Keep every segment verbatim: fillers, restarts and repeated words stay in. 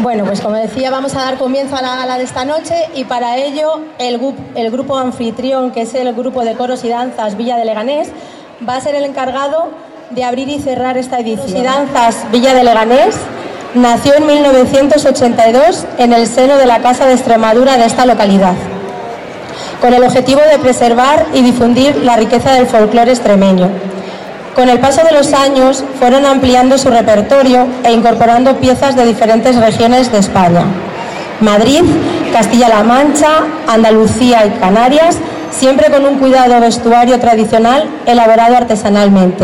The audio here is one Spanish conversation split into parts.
Bueno, pues como decía, vamos a dar comienzo a la gala de esta noche y para ello el, el grupo anfitrión, que es el grupo de coros y danzas Villa de Leganés, va a ser el encargado de abrir y cerrar esta edición. Coros y danzas Villa de Leganés nació en mil novecientos ochenta y dos en el seno de la Casa de Extremadura de esta localidad, con el objetivo de preservar y difundir la riqueza del folclore extremeño. Con el paso de los años fueron ampliando su repertorio e incorporando piezas de diferentes regiones de España: Madrid, Castilla-La Mancha, Andalucía y Canarias, siempre con un cuidado vestuario tradicional elaborado artesanalmente.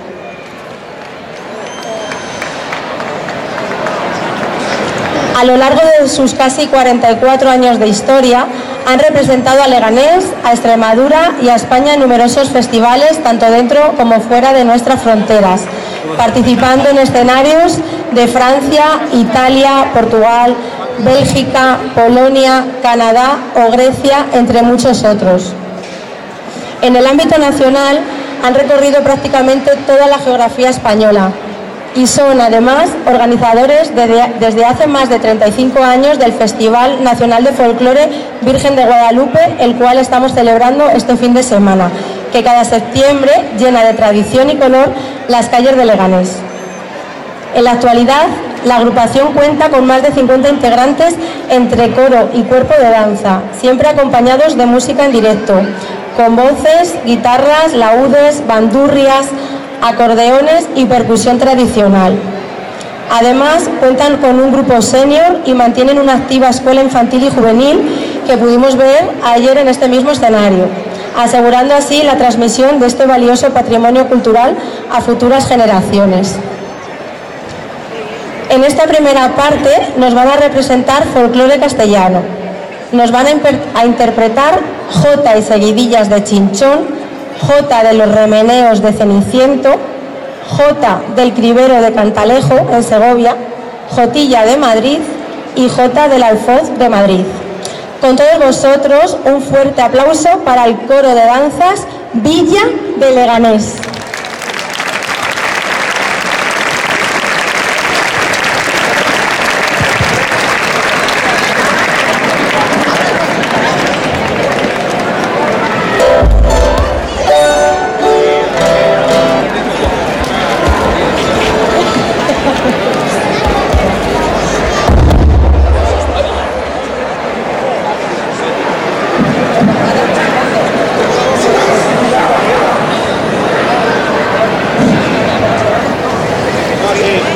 A lo largo de sus casi cuarenta y cuatro años de historia, han representado a Leganés, a Extremadura y a España en numerosos festivales, tanto dentro como fuera de nuestras fronteras, participando en escenarios de Francia, Italia, Portugal, Bélgica, Polonia, Canadá o Grecia, entre muchos otros. En el ámbito nacional han recorrido prácticamente toda la geografía española y son además organizadores de, de, desde hace más de treinta y cinco años del Festival Nacional de Folclore Virgen de Guadalupe, el cual estamos celebrando este fin de semana, que cada septiembre llena de tradición y color las calles de Leganés. En la actualidad, la agrupación cuenta con más de cincuenta integrantes entre coro y cuerpo de danza, siempre acompañados de música en directo, con voces, guitarras, laúdes, bandurrias, acordeones y percusión tradicional. Además, cuentan con un grupo senior y mantienen una activa escuela infantil y juvenil que pudimos ver ayer en este mismo escenario, asegurando así la transmisión de este valioso patrimonio cultural a futuras generaciones. En esta primera parte nos van a representar folclore castellano. Nos van a, a interpretar jota y seguidillas de Chinchón, jota de los remeneos de Ceniciento, jota del cribero de Cantalejo en Segovia, jotilla de Madrid y jota del Alfoz de Madrid. Con todos vosotros, un fuerte aplauso para el coro de danzas Villa de Leganés. Sí.